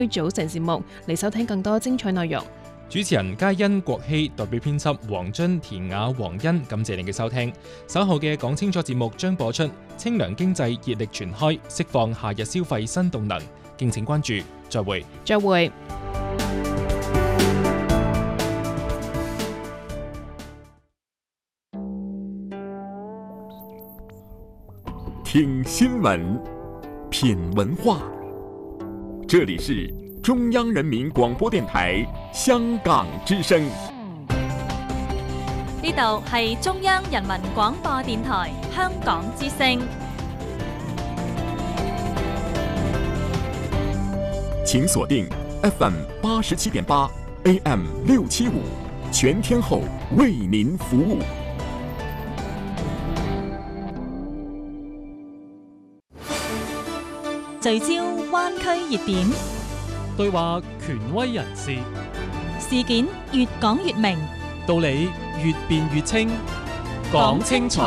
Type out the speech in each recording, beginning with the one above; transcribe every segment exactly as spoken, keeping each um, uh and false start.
早晨節目嚟收聽更多精彩內容。 主持人嘉欣、郭希，代表編輯黃津、田雅、黃欣，感謝你嘅收聽。稍後嘅講清楚節目將播出清涼經濟熱力全開，釋放夏日消費新動能，敬請關注。再會。 再會。 聽新聞，品文化，這裡是中央人民廣播電台香港之聲。 呢度係中央人民廣播電台香港之聲。 請鎖定 F M 八十七點八 A M 六七五，全天候為您服務。 聚焦灣區熱點， 對話權威人士， 事件越講越明， 道理越辯越清，講清楚，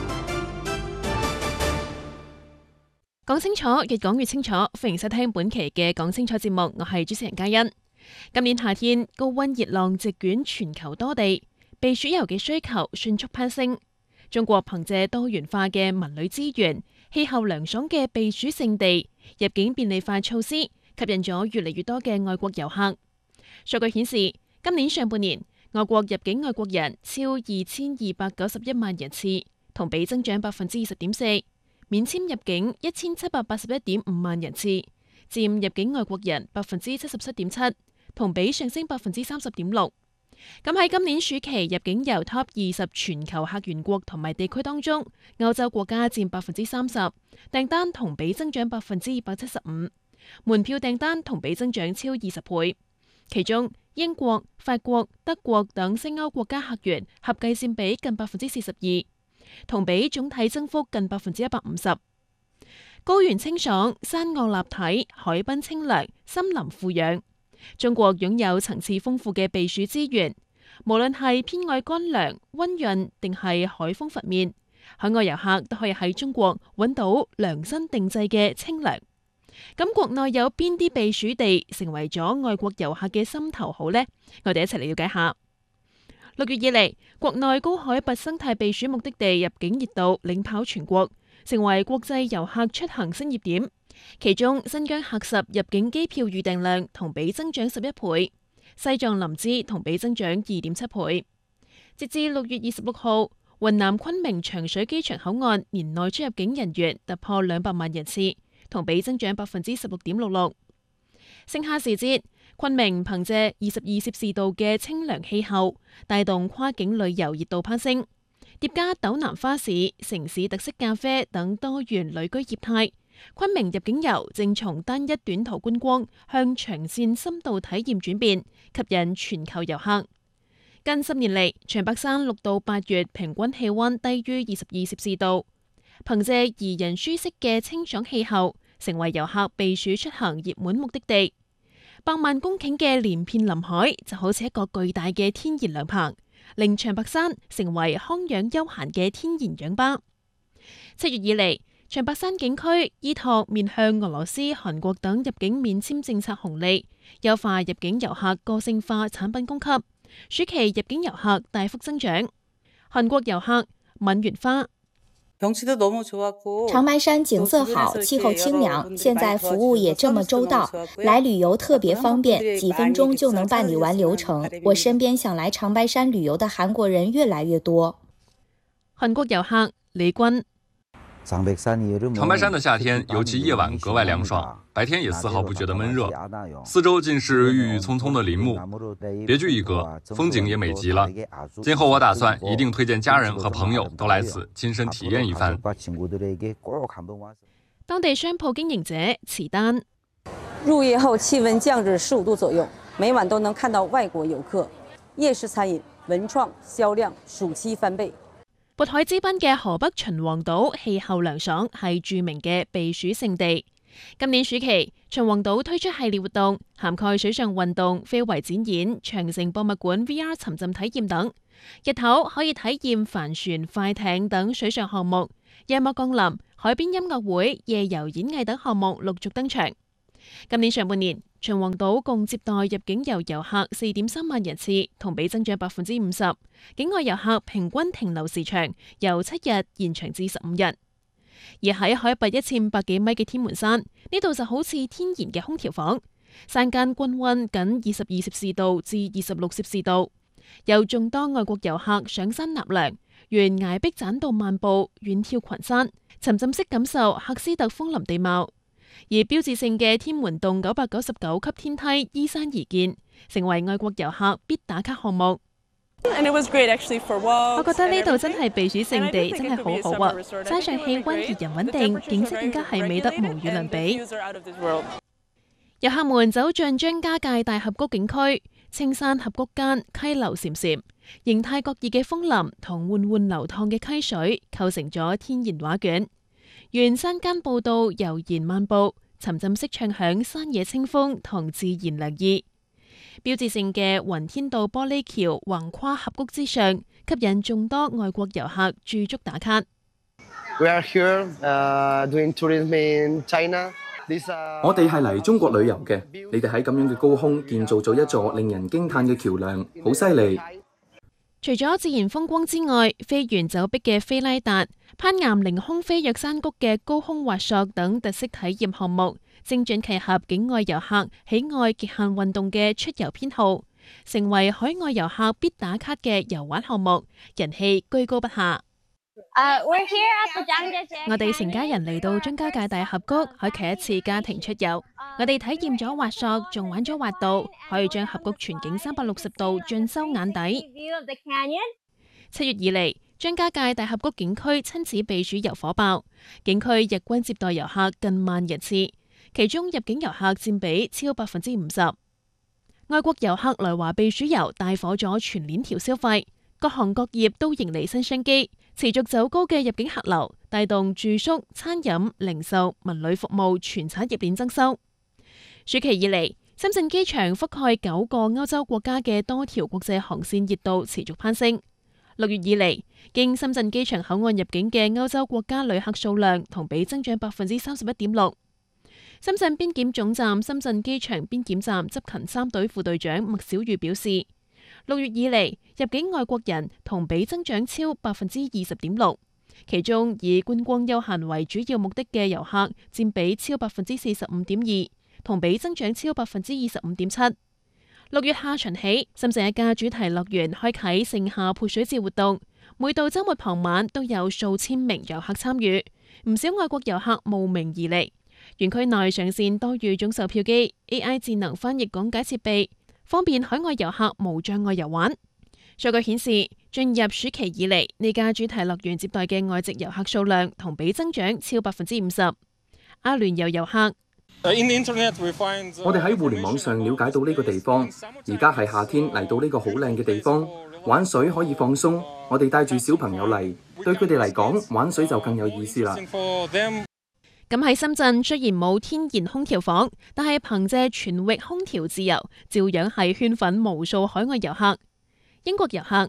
講清楚，越講越清楚。歡迎收聽本期嘅講清楚節目，我係主持人嘉欣。今年夏天高溫熱浪席捲全球多地，避暑遊嘅需求迅速攀升。中國憑借多元化嘅文旅資源、氣候涼爽嘅避暑勝地、入境便利化措施，吸引咗越嚟越多嘅外國遊客。數據顯示，今年上半年外國入境外國人超二千二百九十一萬人次，同比增長百分之二十點四；免簽入境一千七百八十一點五萬人次，佔入境外國人百分之七十七點七，同比上升百分之三十點六。咁喺今年暑期入境遊 Top 二十全球客源國同埋地區當中，歐洲國家佔百分之三十，訂單同比增長百分之二百七十五，門票訂單同比增長超二十倍。其中英國、法國、德國等西歐國家客源合計佔比近百分之四十二，同比總體增幅近百分之一百五十。高原清爽，山坳立體，海濱清涼，森林富養。中國擁有層次豐富嘅避暑資源，無論係偏愛乾涼、溫潤定係海風拂面，海外遊客都可以喺中國揾到量身定製嘅清涼。咁國內有邊啲避暑地成為咗外國遊客嘅心頭好呢？我哋一齊嚟了解下。六月以嚟，國內高海拔生態避暑目的地入境熱度領跑全國，成為國際遊客出行新熱點。其中新疆喀什入境機票預訂量同比增長十一倍，西藏林芝同比增長二點七倍。截至六月二十六號，雲南昆明長水機場口岸年內出入境人員突破兩百萬人次，同比增長百分之十六點六六。盛夏時節，昆明憑借二十二攝氏度嘅清涼氣候，帶動跨境旅遊熱度攀升，疊加斗南花市、城市特色咖啡等多元旅居業態。昆明入境遊正從單一短途觀光向長線深度體驗轉變，吸引全球遊客。近十年嚟，長白山六到八月平均氣溫低於二十二攝氏度，憑借宜人舒適嘅清爽氣候，成為遊客避暑出行熱門目的地。百萬公頃嘅連片林海就好似一個巨大嘅天然涼棚，令長白山成為康養休閒嘅天然氧吧。七月以嚟，長白山景區依託面向俄羅斯、韓國等入境免簽政策紅利，優化入境遊客個性化產品供給，暑期入境遊客大幅增長。韓國遊客敏元花： 長白山景色好，氣候清涼，現在服務也這麼周到，來旅遊特別方便，幾分鐘就能辦理完流程。我身邊想來長白山旅遊的韓國人越來越多。 韓國遊客李君： 長白山的夏天，尤其夜晚格外涼爽，白天也絲毫不覺得悶熱。四周盡是鬱鬱蔥蔥的林木，別具一格，風景也美極了。今後我打算一定推薦家人和朋友都來此親身體驗一番。 當地商鋪經營者慈丹： 入夜後氣溫降至十五度左右，每晚都能看到外國遊客。夜市餐飲、文創銷量暑期翻倍。 渤海之濱嘅河北秦皇島氣候涼爽，係著名嘅避暑勝地。今年暑期，秦皇島推出系列活動，涵蓋水上運動、非遺展演、長城博物館 V R 沉浸體驗等。日頭可以體驗帆船、快艇等水上項目，夜幕降臨，海邊音樂會、夜遊演藝等項目陸續登場。 今年上半年，秦皇島共接待入境遊遊客四點三萬人次，同比增長百分之五十。境外遊客平均停留時長由七日延長至十五日。而喺海拔一千五百幾米嘅天門山，呢度就好似天然嘅空調房，山間均溫僅二十二攝氏度至二十六攝氏度。有眾多外國遊客上山納涼，沿崖壁棧道漫步，遠眺群山，沉浸式感受喀斯特楓林地貌。而標誌性嘅天門洞九百九十九級天梯依山而建，成為外國遊客必打卡項目。我覺得呢度真係避暑勝地，真係好好啊！山上氣溫宜人穩定，景色更加係美得無與倫比。遊客們走進張家界大峽谷景區，青山峽谷間溪流潺潺，形態各異嘅楓林同緩緩流淌嘅溪水構成咗天然畫卷。沿山間步道悠然漫步，沉浸式暢享山野清風同自然涼意。標誌性嘅雲天道玻璃橋橫跨峽谷之上，吸引眾多外國遊客駐足打卡。 We are here, uh, doing tourism in China. This, uh, 我哋係嚟中國旅遊嘅，你哋喺咁樣嘅高空建造咗一座令人驚嘆嘅橋梁，好犀利。 除咗自然風光之外，飛檐走壁嘅菲拉達、攀岩凌空飛躍山谷嘅高空滑索等特色體驗項目，精準契合境外遊客喜愛極限運動嘅出遊偏好，成為海外遊客必打卡嘅遊玩項目，人氣居高不下。 Uh, we're here at the 我哋成家人嚟到張家界大峽谷，開啟一次家庭出遊。我哋體驗咗滑索，仲玩咗滑道，可以將峽谷全景三百六十度盡收眼底。七月以嚟，張家界大峽谷景區親子避暑遊火爆，景區日均接待遊客近萬人次，其中入境遊客佔比超百分之五十。外國遊客來華避暑遊帶火咗全鏈條消費，各行各業都迎嚟新商機。持續走高嘅入境客流，帶動住宿、餐飲、零售、文旅服務全產業鏈增收。暑期以嚟，深圳機場覆蓋九個歐洲國家嘅多條國際航線熱度持續攀升。六月以嚟，經深圳機場口岸入境嘅歐洲國家旅客數量同比增長百分之三十一點六。深圳邊檢總站深圳機場邊檢站執勤三隊副隊長麥小玉表示，六月以嚟，入境外國人同比增長超百分之二十點六，其中以觀光休閒為主要目的嘅遊客佔比超百分之四十五點二，同比增長超百分之二十五點七。六月下旬起，深圳一家主題樂園開啟盛夏潑水節活動，每到週末傍晚都有數千名遊客參與，唔少外國遊客慕名而嚟。園區內上線多語種售票機、A I 智能翻譯講解設備，方便海外遊客無障礙遊玩。數據顯示，進入暑期以嚟，呢家主題樂園接待嘅外籍遊客數量同比增長超百分之五十。阿聯酋遊客， 我哋喺互聯網上了解到呢個地方，而家係夏天嚟到呢個好靚嘅地方，玩水可以放鬆。我哋帶住小朋友嚟，對佢哋嚟講，玩水就更有意思啦。 咁喺深圳雖然冇天然空調房，但係憑借全域空調自由，照樣係圈粉無數海外遊客。英國遊客，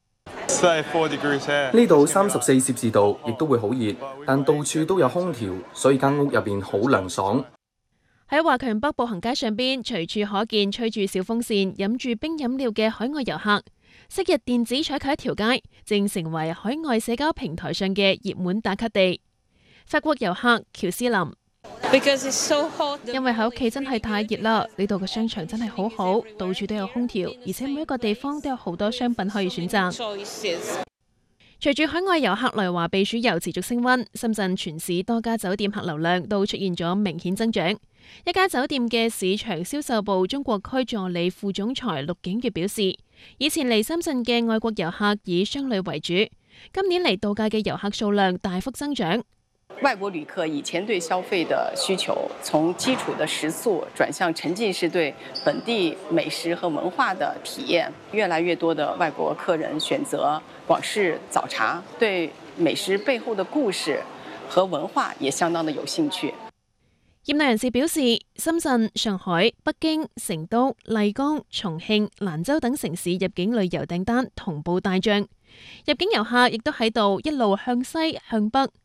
呢度三十四攝氏度，亦都會好熱，但到處都有空調，所以間屋入邊好涼爽。 喺華強北步行街上邊，隨處可見吹住小風扇、飲住冰飲料嘅海外遊客。昔日電子採購一條街，正成為海外社交平台上嘅熱門打卡地。法國遊客喬斯林，因為喺屋企真係太熱啦，呢度嘅商場真係好好，到處都有空調，而且每一個地方都有好多商品可以選擇。隨住海外遊客來華避暑遊持續升溫，深圳全市多家酒店客流量都出現咗明顯增長。一家酒店嘅市場銷售部中國區助理副總裁陸景月表示，以前嚟深圳嘅外國遊客以商旅為主，今年嚟度假嘅遊客數量大幅增長。 外國旅客以前對消費的需求，從基礎的食宿轉向沉浸式對本地美食和文化的體驗。越來越多的外國客人選擇廣式早茶，對美食背後的故事和文化也相當的有興趣。 業內人士表示，深圳、上海、北京、成都、麗江、重慶、蘭州等城市入境旅遊訂單同步大漲，入境遊客亦都喺度一路向西向北。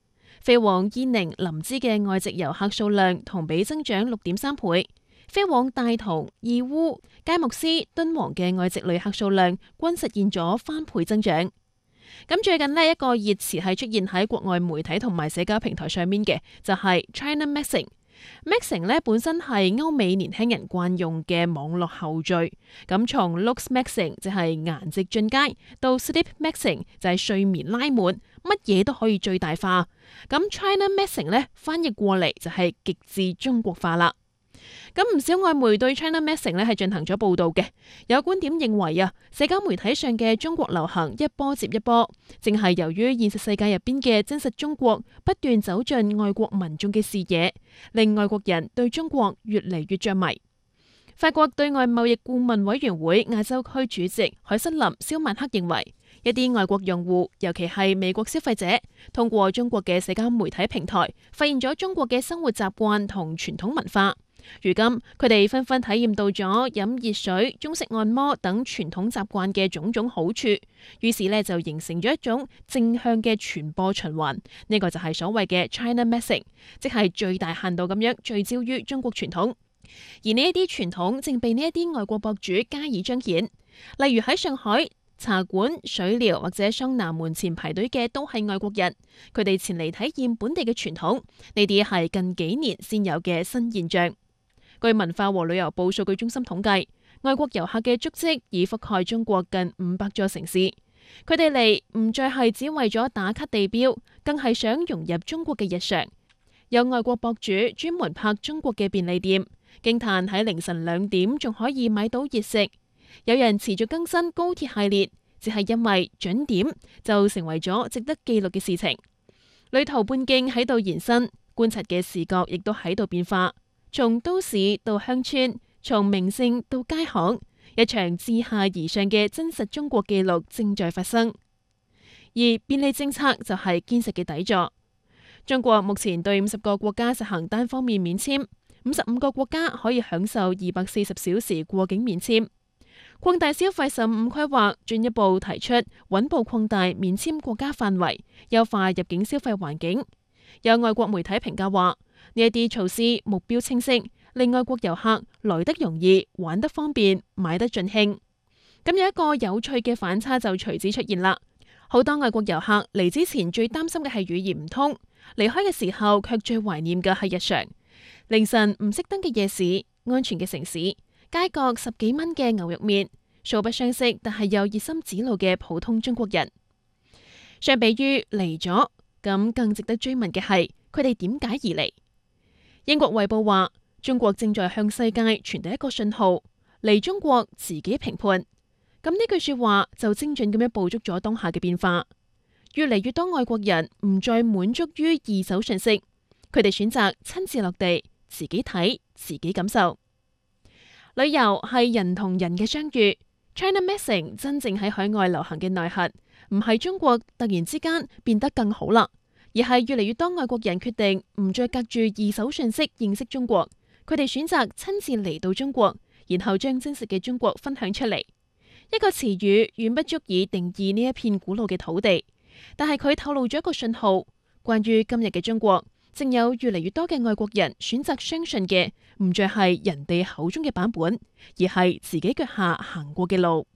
飛往伊寧、林芝嘅外籍遊客數量同比增長六點三倍，飛往大同、義烏、佳木斯、敦煌嘅外籍旅客數量均實現咗翻倍增長。咁最近呢，一個熱詞係出現喺國外媒體同埋社交平台上面嘅，就係 China Maxing。Maxing 咧本身係歐美年輕人慣用嘅網絡後綴，咁從 Looks Maxing 就係顏值進階，到 Sleep Maxing 就係睡眠拉滿，乜嘢都可以最大化。咁 China Maxing 咧翻譯過嚟就係極致中國化啦。咁唔少外媒對 China Maxing 咧係進行咗報道嘅，有觀點認為啊，社交媒體上嘅中國流行一波接一波，正係由於現實世界入邊嘅真實中國不斷走進外國民眾嘅視野，令外國人對中國越嚟越着迷。法國對外貿易顧問委員會亞洲區主席海瑟琳肖曼克認為，一啲外國用戶，尤其係美國消費者，通過中國嘅社交媒體平台，發現咗中國嘅生活習慣同傳統文化。如今佢哋紛紛體驗到咗飲熱水、中式按摩等傳統習慣嘅種種好處，於是呢就形成咗一種正向嘅傳播循環。呢、這個就係所謂嘅 China Maxing， 即係最大限度咁樣聚焦於中國傳統。而呢一啲傳統正被呢一啲外國博主加以彰顯，例如喺上海茶館、水療或者桑拿門前排隊嘅都係外國人，佢哋前嚟體驗本地嘅傳統，呢啲係近幾年先有嘅新現象。據文化和旅遊部數據中心統計，外國遊客嘅足跡已覆蓋中國近五百座城市。佢哋嚟唔再係只為咗打卡地標，更係想融入中國嘅日常。有外國博主專門拍中國嘅便利店，驚嘆喺凌晨兩點仲可以買到熱食。有人持續更新高鐵系列，只係因為準點就成為咗值得記錄嘅事情。旅途半徑喺度延伸，觀察嘅視覺亦都喺度變化。從都市到鄉村，從名勝到街巷，一場自下而上嘅真實中國記錄正在發生。而便利政策就係堅實嘅底座。中國目前對五十個國家實行單方面免簽，五十五個國家可以享受二百四十小時過境免簽。擴大消費十五規劃進一步提出穩步擴大免簽國家範圍，優化入境消費環境。有外國媒體評價話，呢一啲措施目標清晰，令外國遊客來得容易、玩得方便、買得盡興。咁有一個有趣嘅反差就隨之出現啦。好多外國遊客嚟之前最擔心嘅係語言唔通，離開嘅時候卻最懷念嘅係日常。凌晨唔熄燈嘅夜市、安全嘅城市、街角十幾蚊嘅牛肉麵，素不相識但係又熱心指路嘅普通中國人。相比於嚟咗，咁更值得追問嘅係佢哋點解而嚟？英國衛報話，中國正在向世界傳遞一個信號，嚟中國自己評判。咁呢句說話就精準咁樣捕捉咗當下嘅變化。越嚟越多外國人唔再滿足於二手信息，佢哋選擇親自落地，自己睇，自己感受。旅遊係人同人嘅相遇。China Maxing 真正喺海外流行嘅內核，唔係中國突然之間變得更好啦，而係越嚟越多外國人決定唔再隔住二手信息認識中國，佢哋選擇親自嚟到中國，然後將真實嘅中國分享出嚟。一個詞語遠不足以定義呢一片古老嘅土地，但係佢透露咗一個信號，關於今日嘅中國，正有越嚟越多嘅外國人選擇相信嘅，唔再係人哋口中嘅版本，而係自己腳下行過嘅路。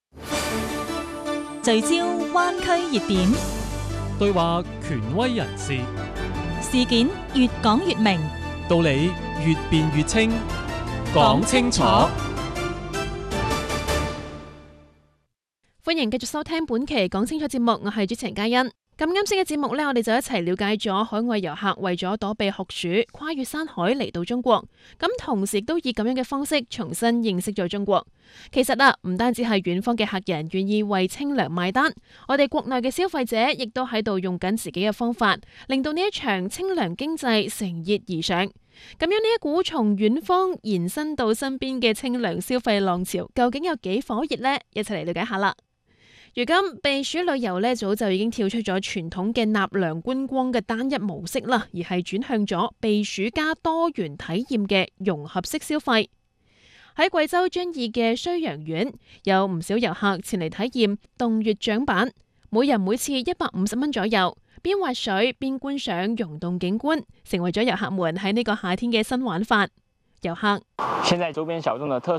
聚焦灣區熱點， 對話權威人士， 事件越講越明， 道理越辯越清，講清楚。 歡迎繼續收聽本期講清楚節目，我係主持人嘉欣。咁啱先嘅節目呢，我哋就一齊了解咗海外遊客為咗躲避酷暑，跨越山海嚟到中國。咁同時亦都以咁樣嘅方式重新認識咗中國。其實啊，唔單止係遠方嘅客人願意為清涼買單，我哋國內嘅消費者亦都喺度用緊自己嘅方法，令到呢一場清涼經濟乘熱而上。咁樣呢一股從遠方延伸到身邊嘅清涼消費浪潮，究竟有幾火熱呢？一齊嚟了解下啦。如今避暑旅遊呢，早就已經跳出咗傳統嘅納涼觀光嘅單一模式啦，而係轉向咗避暑加多元體驗嘅融合式消費。喺貴州遵義嘅綏陽縣，有唔少遊客前嚟體驗洞穴槳板、 每人每次一百五十蚊左右，邊滑水邊觀賞溶洞景觀，成為咗遊客們喺呢個夏天嘅新玩法。遊客， 現在周邊小眾的特